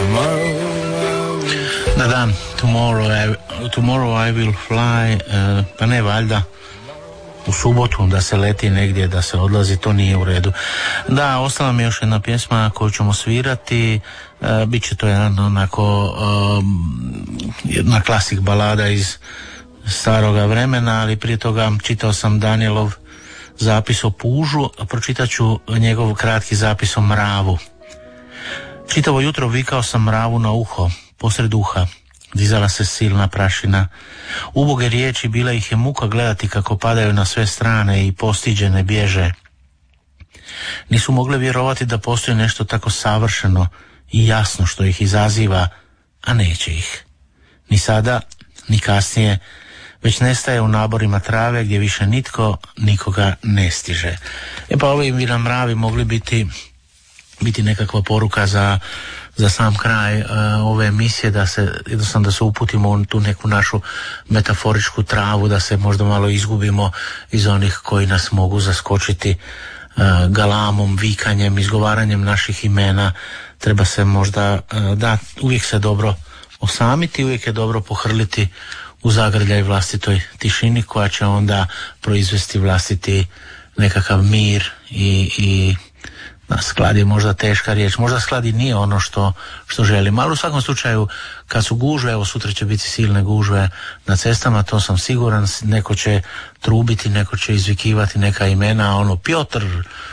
Da, tomorrow I will fly, pa ne valjda u subotu da se leti negdje, da se odlazi, to nije u redu. Da, ostala mi još jedna pjesma koju ćemo svirati, bit će to jedna klasik balada iz staroga vremena, ali prije toga čitao sam Danielov zapis o pužu, a pročitat ću njegov kratki zapis o mravu. Čitavo jutro vikao sam mravu na uho, posred uha dizala se silna prašina. Uboge riječi, bila ih je muka gledati kako padaju na sve strane i postiđene bježe. Nisu mogle vjerovati da postoji nešto tako savršeno i jasno što ih izaziva, a neće ih. Ni sada, ni kasnije, već nestaje u naborima trave gdje više nitko nikoga ne stiže. Pa ovi bi nam mravi mogli biti nekakva poruka za sam kraj ove emisije, da se jednostavno da se uputimo u tu neku našu metaforičku travu, da se možda malo izgubimo iz onih koji nas mogu zaskočiti galamom, vikanjem, izgovaranjem naših imena. Treba se možda, uvijek se dobro osamiti, uvijek je dobro pohrliti u zagrljaj vlastitoj tišini koja će onda proizvesti vlastiti nekakav mir i sklad je možda teška riječ, možda sklad i nije ono što želim, ali u svakom slučaju kad su gužve, evo sutra će biti silne gužve na cestama, to sam siguran, neko će trubiti, neko će izvikivati neka imena, Piotr,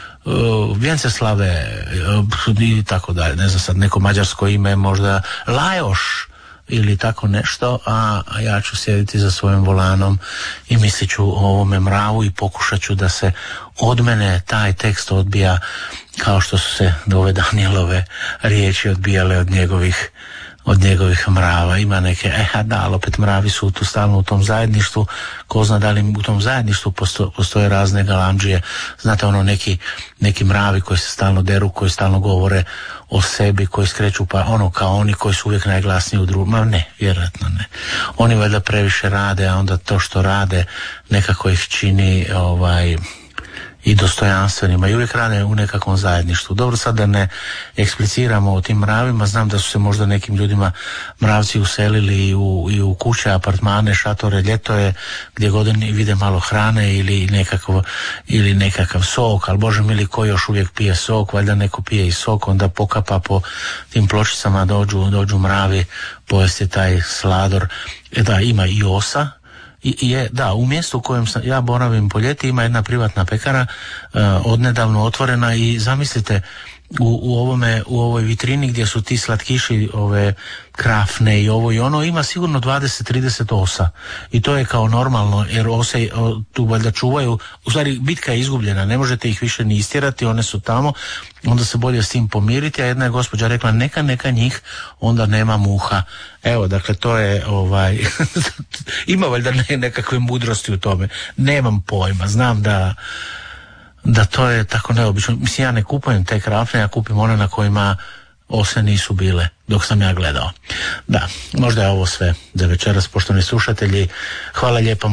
Vjenceslave i tako dalje, ne znam sad neko mađarsko ime, možda Lajoš ili tako nešto, a ja ću sjediti za svojim volanom i mislit ću o ovome mravu i pokušat ću da se od mene taj tekst odbija kao što su se ove Danielove riječi odbijale od njegovih mrava. Ima neke, ali opet mravi su tu stalno u tom zajedništvu, ko zna da li u tom zajedništvu postoje razne galamdžije, znate neki mravi koji se stalno deru, koji stalno govore o sebi, koji skreću kao oni koji su uvijek najglasniji u društvu. Ne, vjerojatno ne. Oni valjda previše rade, a onda to što rade nekako ih čini i dostojanstvenima i uvijek rade u nekakvom zajedništvu. Dobro, sad da ne ekspliciramo o tim mravima, znam da su se možda nekim ljudima mravci uselili i u kuće, apartmane, šatore, ljetoje, gdje god vide malo hrane ili nekakav sok, ali Bože mili, ko još uvijek pije sok, valjda neko pije i sok, onda pokapa po tim pločicama, dođu mravi pojesti taj slador. Da, ima i osa. U mjestu u kojem ja boravim po ljeti ima jedna privatna pekara odnedavno otvorena i zamislite u ovoj vitrini gdje su ti slatkiši, ove krafne i ovo i ono, ima sigurno 20-30 osa i to je kao normalno, jer ose tu valjda čuvaju, u stvari bitka je izgubljena, ne možete ih više ni istjerati, one su tamo, onda se bolje s tim pomiriti, a jedna je gospođa rekla neka njih, onda nema muha. Evo, dakle, to je ima valjda nekakve mudrosti u tome, nemam pojma, znam da to je tako neobično. Mislim, ja ne kupujem te krafne, ja kupim one na kojima ose nisu bile dok sam ja gledao. Da, možda je ovo sve za večeras, poštovani slušatelji. Hvala lijepo.